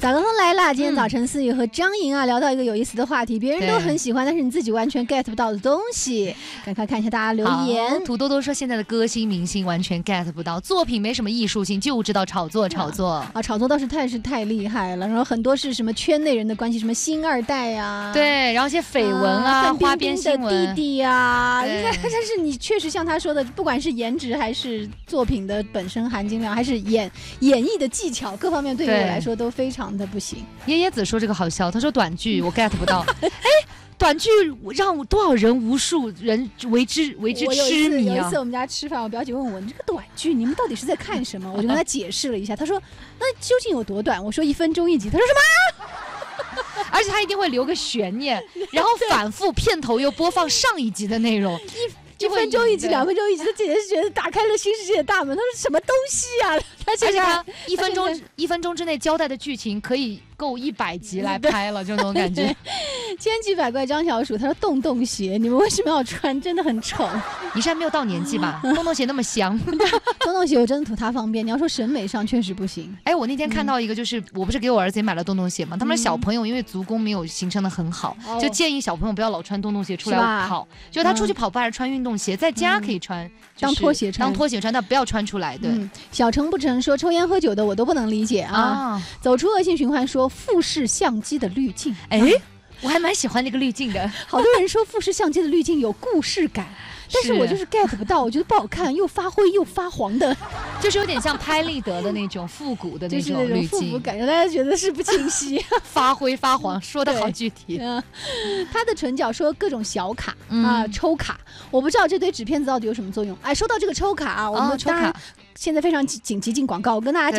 早高峰来啦！今天早晨思雨和张莹聊到一个有意思的话题，别人都很喜欢，但是你自己完全 get 不到的东西。赶快看一下大家留言。 土豆豆说现在的歌星明星完全 get 不到，作品没什么艺术性，就知道炒作。 炒作倒是太厉害了。然后很多是什么圈内人的关系，什么星二代啊， 对，然后一些绯闻啊，花边新闻的弟弟啊，但是你确实像他说的，不管是颜值还是作品的本身含金量，还是演绎的技巧，各方面对于我来说都非常的不行。 爷爷子说这个好笑，他说短剧我 get 不到，短剧让多少人无数人为之痴迷啊！ 有一次我们家吃饭，我表姐问我：“你这个短剧，你们到底是在看什么？”我就跟他解释了一下，他说：“那究竟有多短？”我说：“1分钟1集。”他说：“什么？” 而且他一定会留个悬念，然后反复片头又播放上一集的内容。 1分钟1集，2分钟1集，他简直是觉得打开了新世界的大门。他说什么东西啊？ 而且他1分钟之内交代的剧情可以够100集来拍了，就那种感觉。 千奇百怪张小鼠他说洞鞋，你们为什么要穿？真的很丑。 你是还没有到年纪吧？洞鞋那么香。 洞鞋我真的图它方便，你要说审美上确实不行。 我那天看到一个，就是我不是给我儿子也买了洞鞋嘛，他们小朋友因为足弓没有形成的很好，就建议小朋友不要老穿洞鞋出来跑，就他出去跑步还是穿运动鞋，在家可以穿， 当拖鞋穿， 但不要穿出来。对， 小程不成说抽烟喝酒的我都不能理解啊。走出恶性循环说富士相机的滤镜， 我还蛮喜欢那个滤镜的。 好多人说富士相机的滤镜有故事感，但是我就是 get 不到，我觉得不好看，又发灰又发黄的， 就是有点像拍立得的那种复古的那种滤镜，就是那种复古感，让大家觉得是不清晰。 发灰发黄，说的好具体。 他的唇角说各种小卡抽卡，我不知道这堆纸片子到底有什么作用。说到这个抽卡啊，我们当然现在非常紧急进广告，我跟大家讲。